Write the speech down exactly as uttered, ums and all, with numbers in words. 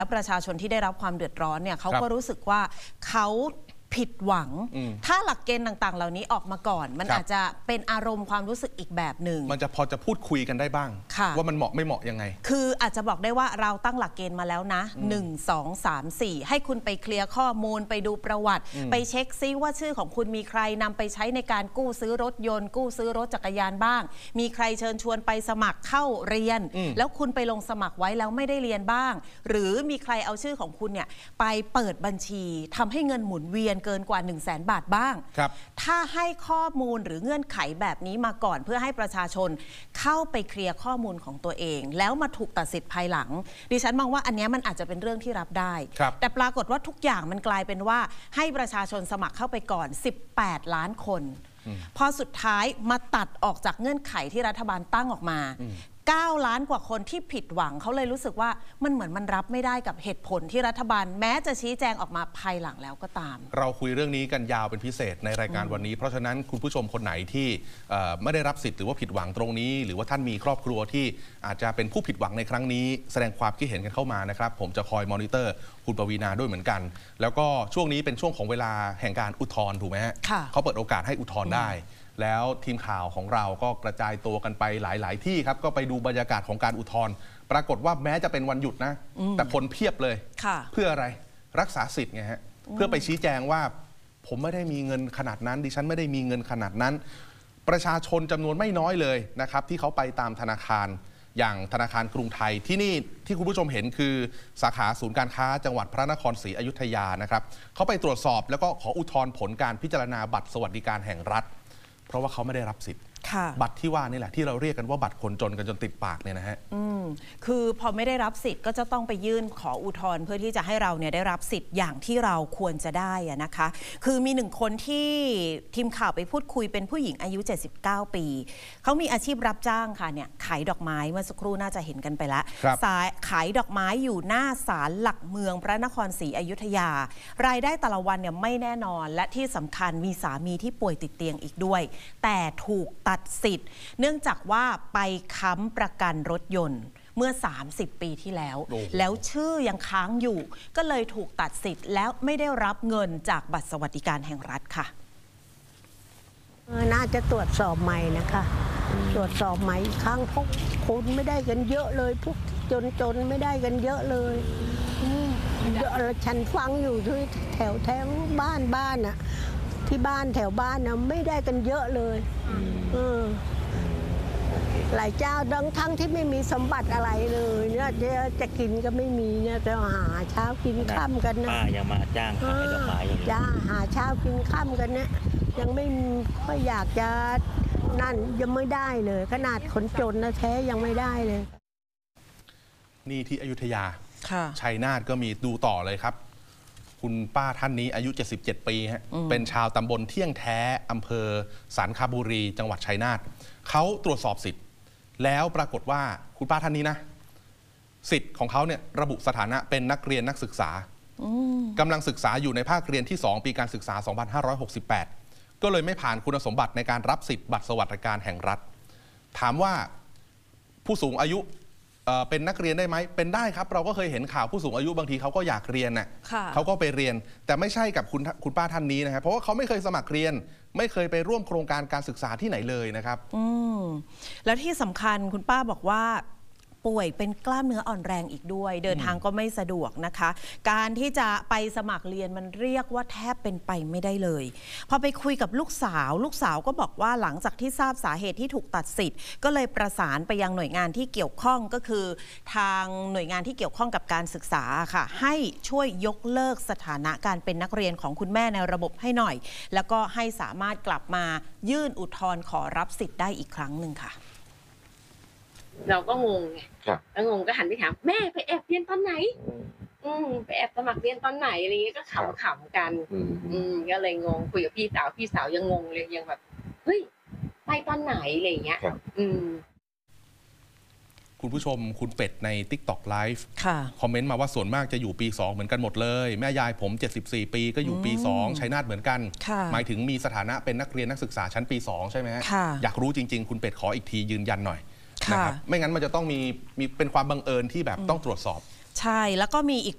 ประชาชนที่ได้รับความเดือดร้อนเนี่ยเขาก็รู้สึกว่าเขาผิดหวังถ้าหลักเกณฑ์ต่างๆเหล่านี้ออกมาก่อนมันอาจจะเป็นอารมณ์ความรู้สึกอีกแบบหนึ่งมันจะพอจะพูดคุยกันได้บ้างว่ามันเหมาะไม่เหมาะยังไงคืออาจจะบอกได้ว่าเราตั้งหลักเกณฑ์มาแล้วนะหนึ่ง สอง สาม สี่ให้คุณไปเคลียร์ข้อมูลไปดูประวัติไปเช็คซิว่าชื่อของคุณมีใครนำไปใช้ในการกู้ซื้อรถยนต์กู้ซื้อรถจักรยานบ้างมีใครเชิญชวนไปสมัครเข้าเรียนแล้วคุณไปลงสมัครไว้แล้วไม่ได้เรียนบ้างหรือมีใครเอาชื่อของคุณเนี่ยไปเปิดบัญชีทำให้เงินหมุนเวียนเกินกว่า หนึ่งแสนบาทบ้างถ้าให้ข้อมูลหรือเงื่อนไขแบบนี้มาก่อนเพื่อให้ประชาชนเข้าไปเคลียร์ข้อมูลของตัวเองแล้วมาถูกตัดสิทธิ์ภายหลังดิฉันมองว่าอันนี้มันอาจจะเป็นเรื่องที่รับได้แต่ปรากฏว่าทุกอย่างมันกลายเป็นว่าให้ประชาชนสมัครเข้าไปก่อนสิบแปดล้านคนพอสุดท้ายมาตัดออกจากเงื่อนไขที่รัฐบาลตั้งออกมาเก้าล้านกว่าคนที่ผิดหวังเขาเลยรู้สึกว่ามันเหมือนมันรับไม่ได้กับเหตุผลที่รัฐบาลแม้จะชี้แจงออกมาภายหลังแล้วก็ตามเราคุยเรื่องนี้กันยาวเป็นพิเศษในรายการวันนี้เพราะฉะนั้นคุณผู้ชมคนไหนที่ไม่ได้รับสิทธิ์หรือว่าผิดหวังตรงนี้หรือว่าท่านมีครอบครัวที่อาจจะเป็นผู้ผิดหวังในครั้งนี้แสดงความคิดเห็นกันเข้ามานะครับผมจะคอยมอนิเตอร์คุณปวีณาด้วยเหมือนกันแล้วก็ช่วงนี้เป็นช่วงของเวลาแห่งการอุทธรณ์ถูกไหมฮะเขาเปิดโอกาสให้อุทธรณ์ได้แล้วทีมข่าวของเราก็กระจายตัวกันไปหลายๆที่ครับก็ไปดูบรรยากาศของการอุทธรณ์ปรากฏว่าแม้จะเป็นวันหยุดนะแต่คนเพียบเลยเพื่ออะไรรักษาสิทธิ์ไงฮะเพื่อไปชี้แจงว่าผมไม่ได้มีเงินขนาดนั้นดิฉันไม่ได้มีเงินขนาดนั้นประชาชนจำนวนไม่น้อยเลยนะครับที่เขาไปตามธนาคารอย่างธนาคารกรุงไทยที่นี่ที่คุณผู้ชมเห็นคือสาขาศูนย์การค้าจังหวัดพระนครศรีอยุธยานะครับเขาไปตรวจสอบแล้วก็ขออุทธรณ์ผลการพิจารณาบัตรสวัสดิการแห่งรัฐเพราะว่าเขาไม่ได้รับสิทธิ์บัตรที่ว่านี่แหละที่เราเรียกกันว่าบัตรคนจนกันจนติดปากเนี่ยนะฮะคือพอไม่ได้รับสิทธิ์ก็จะต้องไปยื่นขออุทธรณ์เพื่อที่จะให้เราเนี่ยได้รับสิทธิ์อย่างที่เราควรจะได้นะคะคือมีหนึ่งคนที่ทีมข่าวไปพูดคุยเป็นผู้หญิงอายุเจ็ดสิบเก้าปีเขามีอาชีพรับจ้างค่ะเนี่ยขายดอกไม้เมื่อสักครู่น่าจะเห็นกันไปแล้วสายขายดอกไม้อยู่หน้าศาลหลักเมืองพระนครศรีอยุธยารายได้แต่ละวันเนี่ยไม่แน่นอนและที่สำคัญมีสามีที่ป่วยติดเตียงอีกด้วยแต่ถูกตัดสิทธิ์เนื่องจากว่าไปค้ำประกันรถยนต์เมื่อสามสิบปีที่แล้วแล้วชื่อยังค้างอยู่ก็เลยถูกตัดสิทธิ์แล้วไม่ได้รับเงินจากบัตรสวัสดิการแห่งรัฐค่ะน่าจะตรวจสอบใหม่นะคะตรวจสอบใหม่อีกครั้งพวกคนไม่ได้กันเยอะเลยพวกจนจนไม่ได้กันเยอะเลยฉันฟังอยู่ที่แถวแถวบ้านบ้านอะที่บ้านแถวบ้านนะไม่ได้กันเยอะเลยหลายเจ้าดังทั้งที่ไม่มีสมบัติอะไรเลยเนี่ยจะจะกินก็ไม่มีเนี่ยจะหาเช้ากินค่ำกันนะป้ายังมาจ้างขายดอกไม้อย่างนี้จ้าหาเช้ากินค่ำกันเนี่ยยังไม่ค่อยอยากจะนั่นยังไม่ได้เลยขนาดคนจนนะแท้ยังไม่ได้เลยนี่ที่อยุธยาชัยนาทก็มีดูต่อเลยครับคุณป้าท่านนี้อายุเจ็ดสิบเจ็ดปีฮะเป็นชาวตำบลเที่ยงแท้อำเภอสันคบุรีจังหวัดชัยนาทเขาตรวจสอบสิทธิ์แล้วปรากฏว่าคุณป้าท่านนี้นะสิทธิ์ของเขาเนี่ยระบุสถานะเป็นนักเรียนนักศึกษากำลังศึกษาอยู่ในภาคเรียนที่สองปีการศึกษาสองพันห้าร้อยหกสิบแปดก็เลยไม่ผ่านคุณสมบัติในการรับสิทธิ์บัตรสวัสดิการแห่งรัฐถามว่าผู้สูงอายุเป็นนักเรียนได้ไหมเป็นได้ครับเราก็เคยเห็นข่าวผู้สูงอายุบางทีเขาก็อยากเรียนน่ะเขาก็ไปเรียนแต่ไม่ใช่กับคุณคุณป้าท่านนี้นะครับเพราะว่าเขาไม่เคยสมัครเรียนไม่เคยไปร่วมโครงการการศึกษาที่ไหนเลยนะครับอืมแล้วที่สำคัญคุณป้าบอกว่าป่วยเป็นกล้ามเนื้ออ่อนแรงอีกด้วยเดินทางก็ไม่สะดวกนะคะการที่จะไปสมัครเรียนมันเรียกว่าแทบเป็นไปไม่ได้เลยพอไปคุยกับลูกสาวลูกสาวก็บอกว่าหลังจากที่ทราบสาเหตุที่ถูกตัดสิทธิ์ก็เลยประสานไปยังหน่วยงานที่เกี่ยวข้องก็คือทางหน่วยงานที่เกี่ยวข้องกับการศึกษาค่ะให้ช่วยยกเลิกสถานะการเป็นนักเรียนของคุณแม่ในระบบให้หน่อยแล้วก็ให้สามารถกลับมายื่นอุทธรณ์ขอรับสิทธิ์ได้อีกครั้งหนึ่งค่ะเราก็งงไงแล้วงงก็หันไปถามแม่ไปแอบเรียนตอนไหนอืมไปแอบสมัครเรียนตอนไหนอะไรเงี้ยก็ขำๆกันอืมก็เลยงงคุยกับพี่สาวพี่สาวยังงงเลยยังแบบเฮ้ยไปตอนไหนอะไรเงี้ยอืมคุณผู้ชมคุณเป็ดใน TikTok Live คอมเมนต์มาว่าส่วนมากจะอยู่ปีสองเหมือนกันหมดเลยแม่ยายผมเจ็ดสิบสี่ปีก็อยู่ปีสองชัยนาทเหมือนกันหมายถึงมีสถานะเป็นนักเรียนนักศึกษาชั้นปีสองใช่ไหมฮะอยากรู้จริงๆคุณเป็ดขออีกทียืนยันหน่อยนะครับไม่งั้นมันจะต้องมีมีเป็นความบังเอิญที่แบบต้องตรวจสอบใช่แล้วก็มีอีก